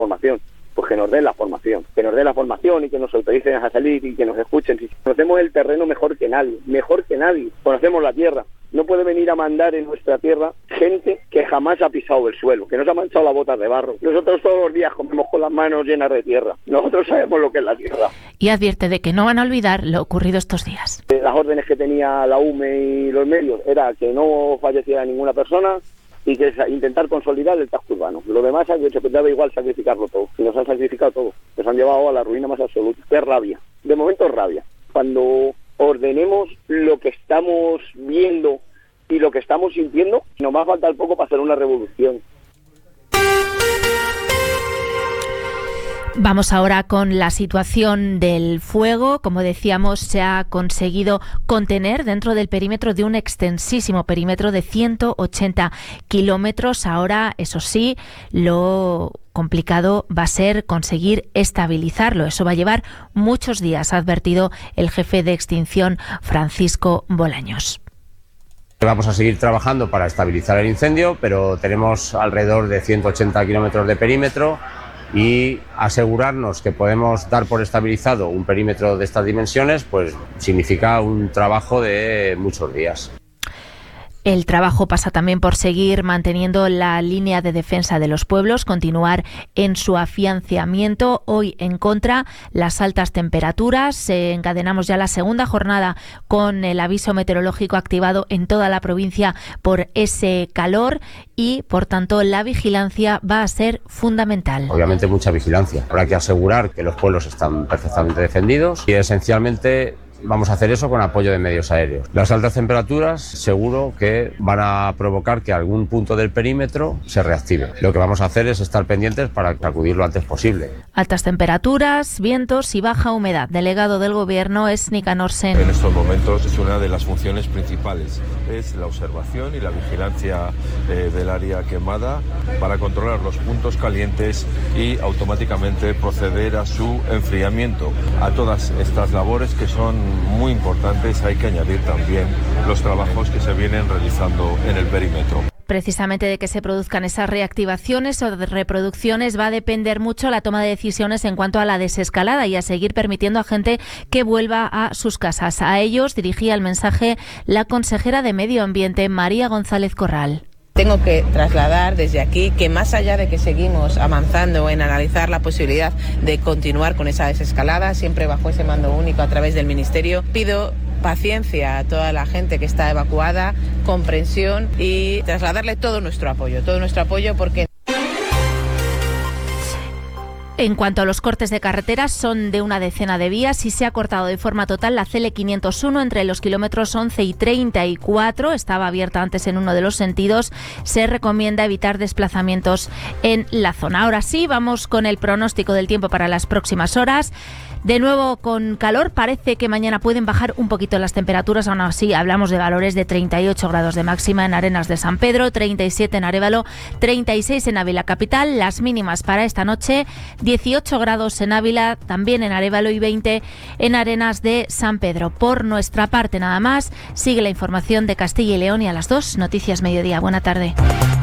formación. Pues que nos den la formación, y que nos autoricen a salir y que nos escuchen. Si conocemos el terreno mejor que nadie, conocemos la tierra. No puede venir a mandar en nuestra tierra gente que jamás ha pisado el suelo, que no se ha manchado las botas de barro. Nosotros todos los días comemos con las manos llenas de tierra. Nosotros sabemos lo que es la tierra. Y advierte de que no van a olvidar lo ocurrido estos días. Las órdenes que tenía la UME y los medios era que no falleciera ninguna persona y que intentar consolidar el casco urbano. Lo demás ha hecho que daba igual sacrificarlo todo. Y nos han sacrificado todo. Nos han llevado a la ruina más absoluta. Es rabia. De momento es rabia. Cuando ordenemos lo que estamos viendo y lo que estamos sintiendo, nos va a faltar poco para hacer una revolución. Vamos ahora con la situación del fuego. Como decíamos, se ha conseguido contener dentro del perímetro de un extensísimo perímetro de 180 kilómetros. Ahora, eso sí, lo complicado va a ser conseguir estabilizarlo. Eso va a llevar muchos días, ha advertido el jefe de extinción, Francisco Bolaños. Vamos a seguir trabajando para estabilizar el incendio, pero tenemos alrededor de 180 kilómetros de perímetro. Y asegurarnos que podemos dar por estabilizado un perímetro de estas dimensiones, pues significa un trabajo de muchos días. El trabajo pasa también por seguir manteniendo la línea de defensa de los pueblos, continuar en su afianzamiento. Hoy, en contra, las altas temperaturas. Encadenamos ya la segunda jornada con el aviso meteorológico activado en toda la provincia por ese calor y, por tanto, la vigilancia va a ser fundamental. Obviamente mucha vigilancia. Habrá que asegurar que los pueblos están perfectamente defendidos y, esencialmente, vamos a hacer eso con apoyo de medios aéreos. Las altas temperaturas seguro que van a provocar que algún punto del perímetro se reactive. Lo que vamos a hacer es estar pendientes para acudir lo antes posible. Altas temperaturas, vientos y baja humedad. Delegado del Gobierno es Nicanor Sen. En estos momentos es una de las funciones principales. Es la observación y la vigilancia del área quemada para controlar los puntos calientes y automáticamente proceder a su enfriamiento. A todas estas labores que son muy importantes, hay que añadir también los trabajos que se vienen realizando en el perímetro. Precisamente de que se produzcan esas reactivaciones o reproducciones va a depender mucho la toma de decisiones en cuanto a la desescalada y a seguir permitiendo a gente que vuelva a sus casas. A ellos dirigía el mensaje la consejera de Medio Ambiente, María González Corral. Tengo que trasladar desde aquí que más allá de que seguimos avanzando en analizar la posibilidad de continuar con esa desescalada, siempre bajo ese mando único a través del Ministerio, pido paciencia a toda la gente que está evacuada, comprensión y trasladarle todo nuestro apoyo porque... En cuanto a los cortes de carreteras, son de una decena de vías y se ha cortado de forma total la CL 501 entre los kilómetros 11 y 34. Estaba abierta antes en uno de los sentidos. Se recomienda evitar desplazamientos en la zona. Ahora sí, vamos con el pronóstico del tiempo para las próximas horas. De nuevo con calor, parece que mañana pueden bajar un poquito las temperaturas, aún así hablamos de valores de 38 grados de máxima en Arenas de San Pedro, 37 en Arévalo, 36 en Ávila capital, las mínimas para esta noche, 18 grados en Ávila, también en Arévalo y 20 en Arenas de San Pedro. Por nuestra parte nada más, sigue la información de Castilla y León y a las 2, Noticias Mediodía. Buena tarde.